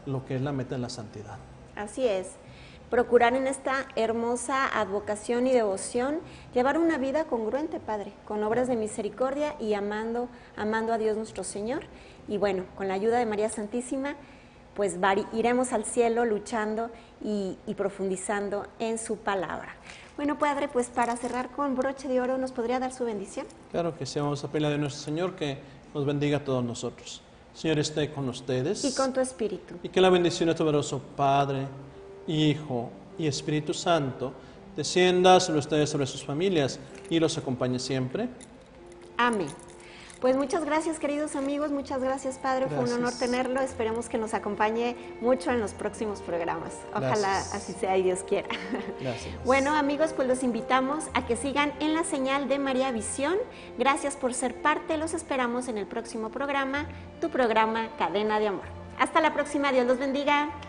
lo que es la meta de la santidad. Así es. Procurar en esta hermosa advocación y devoción llevar una vida congruente, Padre, con obras de misericordia y amando a Dios nuestro Señor. Y bueno, con la ayuda de María Santísima, pues iremos al cielo luchando y profundizando en su palabra. Bueno, Padre, pues para cerrar con broche de oro, ¿nos podría dar su bendición? Claro que sí, vamos a pedirle a nuestro Señor que nos bendiga a todos nosotros. Señor, esté con ustedes. Y con tu espíritu. Y que la bendición de tu poderoso Padre, Hijo y Espíritu Santo descienda sobre ustedes, sobre sus familias y los acompañe siempre. Amén. Pues muchas gracias, queridos amigos, muchas gracias, Padre, Gracias. fue un honor tenerlo, esperemos que nos acompañe mucho en los próximos programas, ojalá Gracias. así sea y Dios quiera. Gracias. Bueno, amigos, pues los invitamos a que sigan en la señal de María Visión, gracias por ser parte, los esperamos en el próximo programa, tu programa Cadena de Amor. Hasta la próxima, Dios los bendiga.